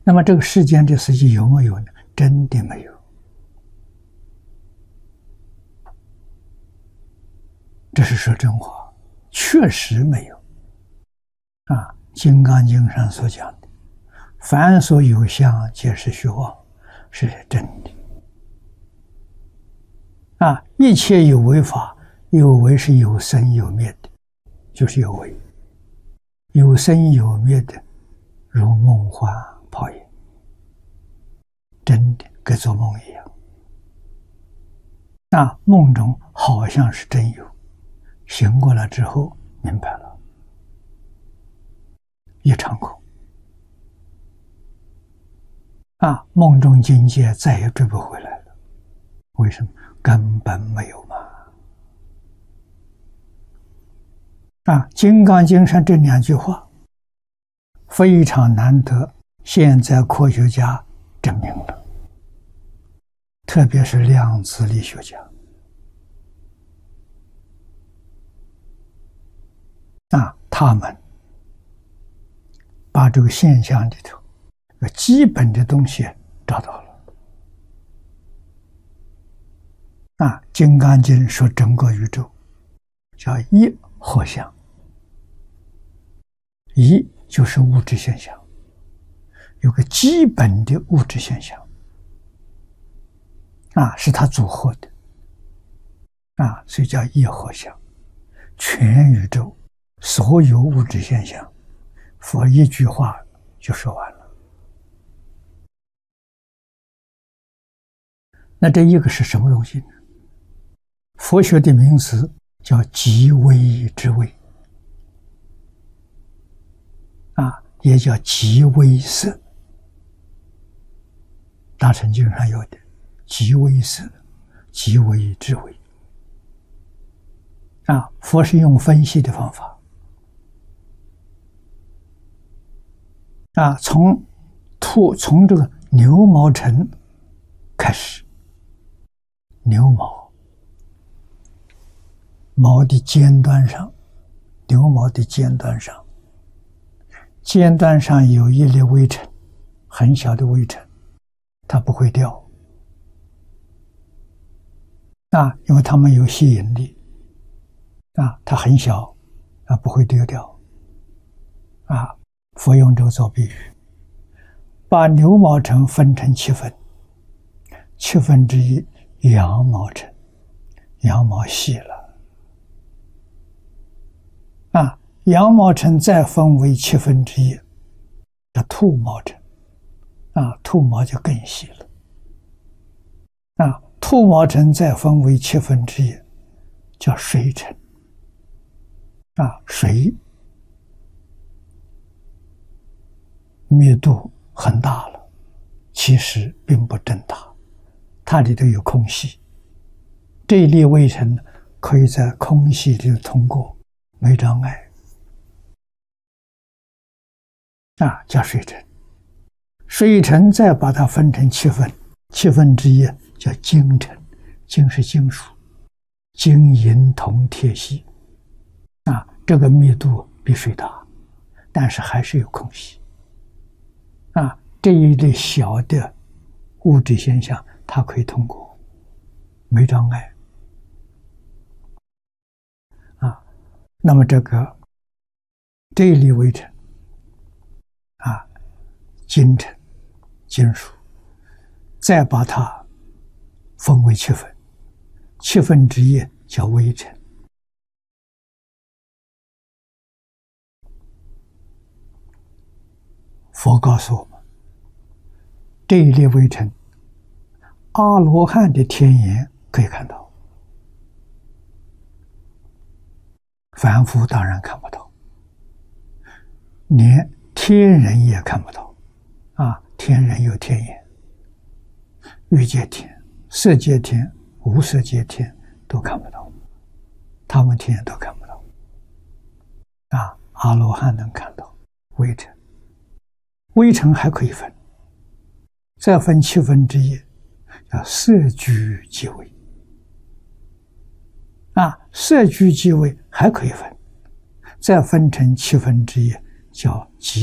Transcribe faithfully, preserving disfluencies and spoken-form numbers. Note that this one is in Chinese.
那么这个世间的事情有没有呢？真的没有。这是说真话，确实没有。啊，《金刚经》上所讲的，凡所有相，皆是虚妄，是真的。啊，一切有为法，有为是有生有灭的，就是有为。有生有灭的，如梦幻泡影，真的跟做梦一样。那梦中好像是真有，醒过来之后明白了，一场空。啊，梦中境界再也追不回来了。为什么？根本没有嘛。啊，《金刚经》上这两句话非常难得，现在科学家证明了，特别是量子力学家。啊，他们把这个现象里头基本的东西找到了。啊，《金刚经》说整个宇宙叫一合相，一就是物质现象，有个基本的物质现象，啊，是它组合的，啊，所以叫一合相。全宇宙所有物质现象，佛一句话就说完了。那这一个是什么东西呢？佛学的名词叫极微之微，啊，也叫极微色。大乘经上有的极微色、极微之微。啊，佛是用分析的方法，啊，从兔从这个牛毛尘开始，牛毛毛的尖端上，牛毛的尖端上，尖端上有一粒微尘，很小的微尘，它不会掉，啊，因为它们有吸引力，啊，它很小，啊，不会丢掉，啊，佛用这个做比喻，把牛毛尘分成七分，七分之一羊毛尘，羊毛细了。啊，羊毛尘再分为七分之一，叫兔毛尘，啊，兔毛就更细了。啊，兔毛尘再分为七分之一，叫水尘，啊，水密度很大了，其实并不真大，它里头有空隙，这一粒微尘可以在空隙里通过。没障碍，啊，叫水尘。水尘再把它分成七分，七分之一叫金尘，金是金属，金银铜铁锡，啊，这个密度比水大，但是还是有空隙，啊，这一类小的物质现象它可以通过，没障碍。那么这个这一粒微尘，啊，金尘，金属，再把它分为七分，七分之一叫微尘。佛告诉我们，这一粒微尘，阿罗汉的天眼可以看到。凡夫当然看不到，连天人也看不到，啊，天人有天眼，欲界天、色界天、无色界天都看不到，他们天眼都看不到，啊，阿罗汉能看到微尘，微尘还可以分，再分七分之一，叫色居即微。啊，色居即微还可以分，再分成七分之一，叫极